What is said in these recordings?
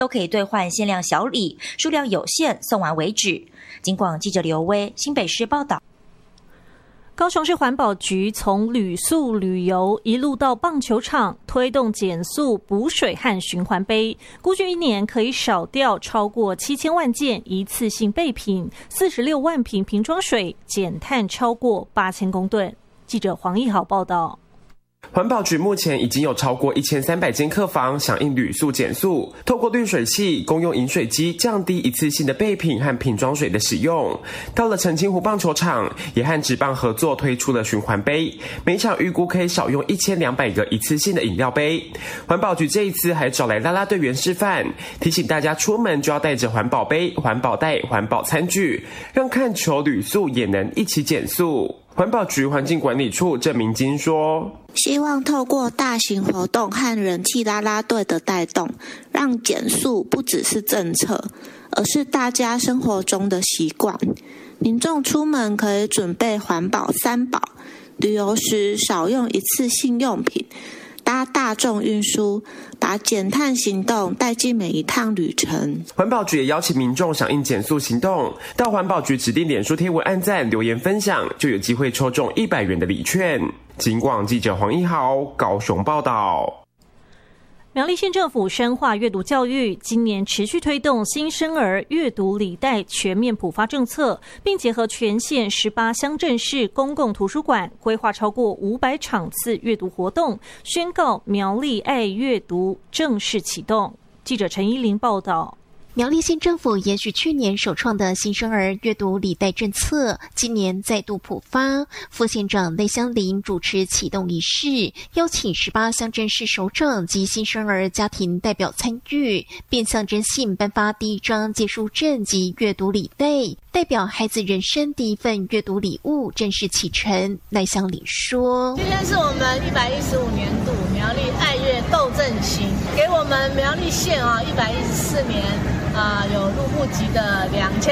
都可以兑换限量小礼，数量有限，送完为止。警广记者刘威新北市报道。 高雄市环保局从旅宿旅游一路到棒球场，推动减塑补水和循环杯，估计一年可以少掉超过7000万件一次性备品，46万瓶瓶装水，减碳超过8000公吨。记者黄义豪报道。 环保局目前已经有超过1300间客房响应旅宿减塑，透过滤水器、公用饮水机降低一次性的备品和瓶装水的使用。到了澄清湖棒球场，也和职棒合作推出了循环杯，每场预估可以少用1200个一次性的饮料杯。环保局这一次还找来啦啦队员示范，提醒大家出门就要带着环保杯、环保袋、环保餐具，让看球旅宿也能一起减塑。环保局环境管理处郑明金说， 希望透过大型活动和人气啦啦队的带动，让减塑不只是政策，而是大家生活中的习惯。民众出门可以准备环保3宝，旅游时少用一次性用品，搭大众运输，把减碳行动带进每一趟旅程。 环保局也邀请民众响应减塑行动，到环保局指定脸书贴文按赞、留言分享，就有机会抽中100元的礼券。警广记者黄一豪高雄报道。 苗栗县政府深化阅读教育，今年持续推动新生儿阅读礼袋全面普发政策，并结合全县18乡镇市公共图书馆，规划超过500场次阅读活动，宣告苗栗爱阅读正式启动。记者陈依玲报道。 苗栗县政府延续去年首创的新生儿阅读礼袋政策，今年再度普发。副县长赖香林主持启动仪式，邀请18乡镇市首长及新生儿家庭代表参与，并象征性颁发第一张借书证及阅读礼袋，代表孩子人生第一份阅读礼物正式启程。赖香林说：“ 今天是我们115年度苗栗爱阅斗振兴，给我们苗栗县114年。”有入户籍的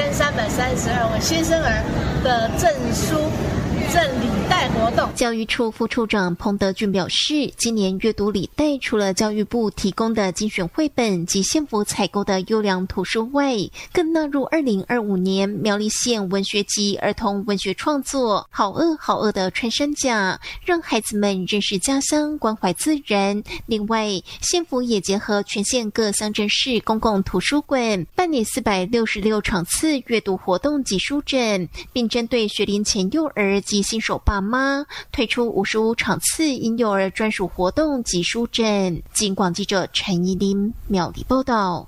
2332位新生儿的证书赠礼袋活动。 教育处副处长彭德俊表示，今年阅读礼袋除了教育部提供的精选绘本及县府采购的优良图书外，更纳入2025年苗栗县文学及儿童文学创作好饿好饿的穿山甲，让孩子们认识家乡，关怀自然。另外，县府也结合全县各乡镇市公共图书馆，办理466场次阅读活动及书展，并针对学龄前幼儿及新手爸妈推出55场次婴幼儿专属活动及书展。警广记者陈怡琳苗栗报道。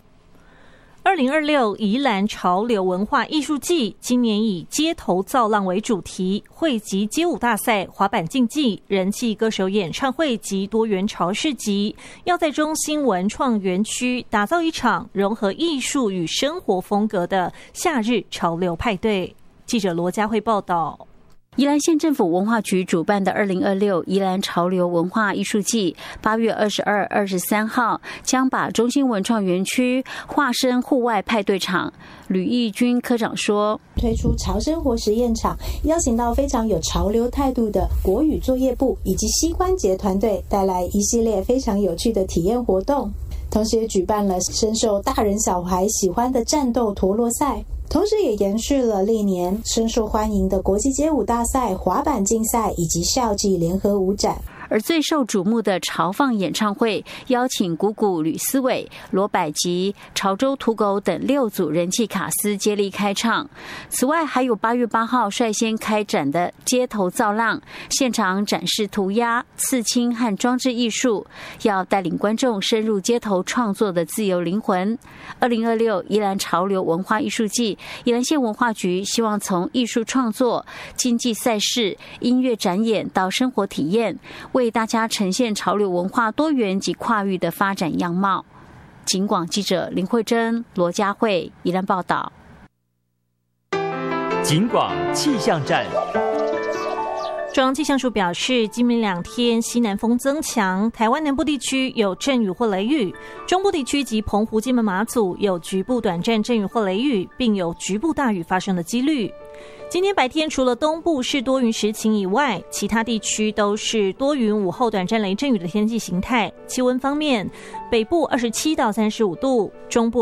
2026宜兰潮流文化艺术季今年以街头造浪为主题，汇集街舞大赛、滑板竞技、人气歌手演唱会及多元潮市集，要在中心文创园区打造一场融合艺术与生活风格的夏日潮流派对。记者罗佳慧报道。 宜兰县政府文化局主办的2026宜兰潮流文化艺术季8月22、23号将把中心文创园区化身户外派对场。吕义军科长说， 推出潮生活实验场，邀请到非常有潮流态度的国语作业部以及膝关节团队，带来一系列非常有趣的体验活动，同时也举办了深受大人小孩喜欢的战斗陀螺赛，同时也延续了历年深受欢迎的国际街舞大赛、滑板竞赛以及校际联合舞展。 而最受瞩目的潮放演唱会，邀请鼓鼓、吕思伟、罗百吉、潮州土狗等6组人气卡司接力开唱。此外，还有8月8号率先开展的街头造浪，现场展示涂鸦、刺青和装置艺术，要带领观众深入街头创作的自由灵魂。2026宜兰潮流文化艺术季，宜兰县文化局希望从艺术创作、竞技赛事、音乐展演到生活体验，为大家呈现潮流文化多元及跨域的发展样貌。警广记者林慧珍、罗佳慧宜兰报道。 警广气象站。 中央气象署表示，今明2天西南风增强，台湾南部地区有阵雨或雷雨，中部地区及澎湖、金门、马祖有局部短暂阵雨或雷雨，并有局部大雨发生的几率。今天白天除了东部是多云时晴以外，其他地区都是多云午后短暂雷阵雨的天气形态。气温方面，北部27到35度，中部